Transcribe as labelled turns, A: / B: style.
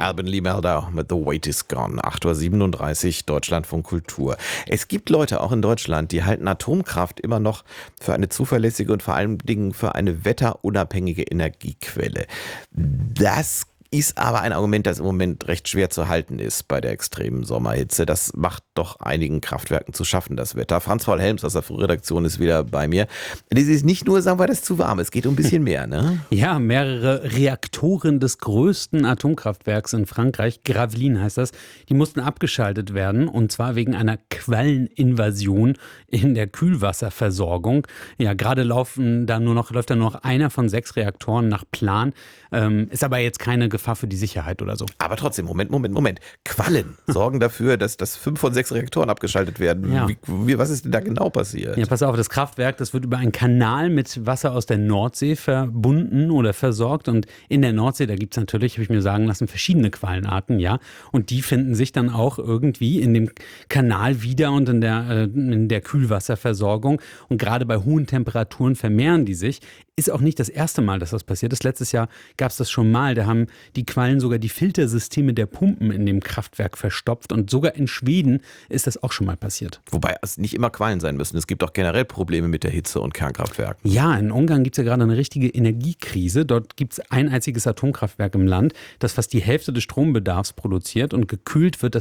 A: Alban Lee Meldau mit The Weight is Gone. 8:37 Uhr, Deutschlandfunk Kultur. Es gibt Leute, auch in Deutschland, die halten Atomkraft immer noch für eine zuverlässige und vor allen Dingen für eine wetterunabhängige Energiequelle. Das ist aber ein Argument, das im Moment recht schwer zu halten ist bei der extremen Sommerhitze. Das macht doch einigen Kraftwerken zu schaffen, das Wetter. Franz-Paul Helms aus der Frühredaktion ist wieder bei mir. Das ist nicht nur, sagen wir, das ist zu warm, es geht um ein bisschen mehr, ne?
B: Ja, mehrere Reaktoren des größten Atomkraftwerks in Frankreich, Gravelines heißt das, die mussten abgeschaltet werden, und zwar wegen einer Qualleninvasion in der Kühlwasserversorgung. Ja, gerade läuft da nur noch einer von 6 Reaktoren nach Plan. Ist aber jetzt keine Gefahr für die Sicherheit oder so.
A: Aber trotzdem, Moment. Quallen sorgen dafür, dass 5 von 6 Reaktoren abgeschaltet werden.
B: Ja.
A: Was ist denn da genau passiert?
B: Ja, pass auf, das Kraftwerk, das wird über einen Kanal mit Wasser aus der Nordsee verbunden oder versorgt. Und in der Nordsee, da gibt es natürlich, habe ich mir sagen lassen, verschiedene Quallenarten, ja. Und die finden sich dann auch irgendwie in dem Kanal wieder und in der Kühlwasserversorgung. Und gerade bei hohen Temperaturen vermehren die sich. Ist auch nicht das erste Mal, dass das passiert ist. Letztes Jahr gab es das schon mal. Da haben die Quallen sogar die Filtersysteme der Pumpen in dem Kraftwerk verstopft. Und sogar in Schweden ist das auch schon mal passiert.
A: Wobei es nicht immer Quallen sein müssen. Es gibt auch generell Probleme mit der Hitze und Kernkraftwerken.
B: Ja, in Ungarn gibt es ja gerade eine richtige Energiekrise. Dort gibt es ein einziges Atomkraftwerk im Land, das fast die Hälfte des Strombedarfs produziert, und gekühlt wird das